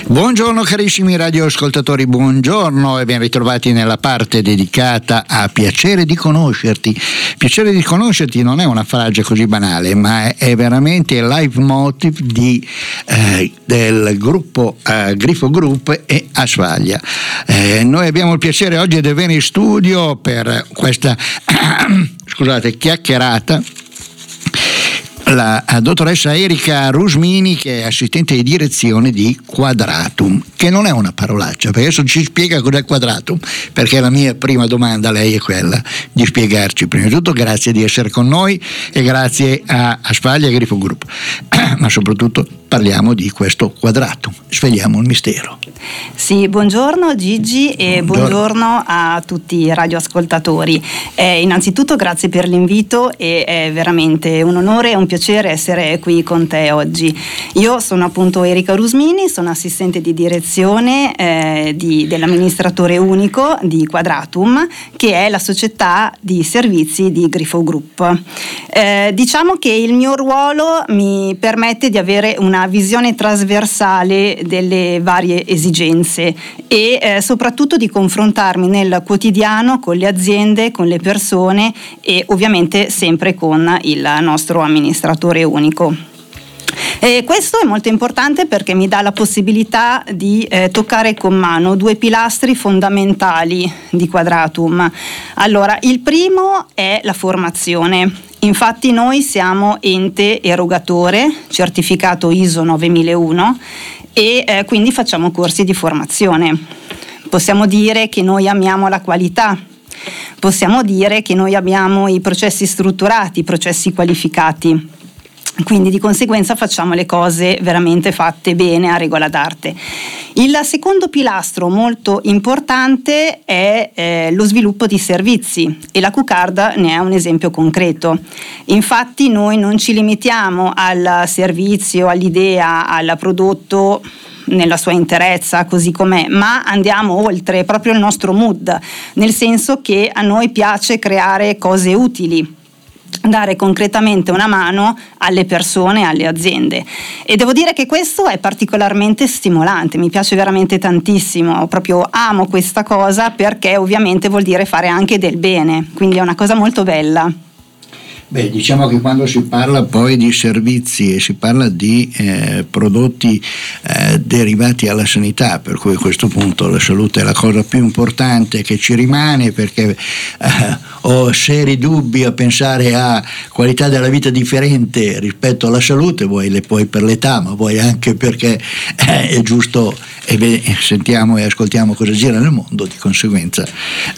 Buongiorno carissimi radioascoltatori, buongiorno e ben ritrovati nella parte dedicata a Piacere di conoscerti. Piacere di conoscerti non è una frase così banale, ma è veramente il leitmotiv del gruppo Grifo Group e Asfaglia. Noi abbiamo il piacere oggi di avere in studio per questa chiacchierata la dottoressa Erika Rusmini, che è assistente di direzione di Quadratum, che non è una parolaccia, perché adesso ci spiega cos'è Quadratum, perché la mia prima domanda a lei è quella di spiegarci. Prima di tutto grazie di essere con noi e grazie a Asfaglia e Grifo Group, ma soprattutto parliamo di questo Quadratum, svegliamo il mistero. Sì, buongiorno Gigi e buongiorno a tutti i radioascoltatori. Innanzitutto grazie per l'invito e è veramente un onore e un piacere essere qui con te oggi. Io sono appunto Erika Rusmini, sono assistente di direzione dell'amministratore unico di Quadratum, che è la società di servizi di Grifo Group. Diciamo che il mio ruolo mi permette di avere una visione trasversale delle varie esigenze e soprattutto di confrontarmi nel quotidiano con le aziende, con le persone e ovviamente sempre con il nostro amministratore unico. Questo è molto importante perché mi dà la possibilità di toccare con mano due pilastri fondamentali di Quadratum. Allora, il primo è la formazione. Infatti noi siamo ente erogatore, certificato ISO 9001 e quindi facciamo corsi di formazione. Possiamo dire che noi amiamo la qualità, possiamo dire che noi abbiamo i processi strutturati, i processi qualificati. Quindi di conseguenza facciamo le cose veramente fatte bene a regola d'arte. Il secondo pilastro molto importante è lo sviluppo di servizi e la Q-Card ne è un esempio concreto. Infatti noi non ci limitiamo al servizio, all'idea, al prodotto nella sua interezza così com'è, ma andiamo oltre proprio il nostro mood, nel senso che a noi piace creare cose utili, dare concretamente una mano alle persone, alle aziende, e devo dire che questo è particolarmente stimolante, mi piace veramente tantissimo, proprio amo questa cosa perché ovviamente vuol dire fare anche del bene, quindi è una cosa molto bella. Beh, diciamo che quando si parla poi di servizi e si parla di prodotti derivati alla sanità, per cui a questo punto la salute è la cosa più importante che ci rimane, perché ho seri dubbi a pensare a qualità della vita differente rispetto alla salute, vuoi per l'età, ma vuoi anche perché è giusto, e sentiamo e ascoltiamo cosa gira nel mondo, di conseguenza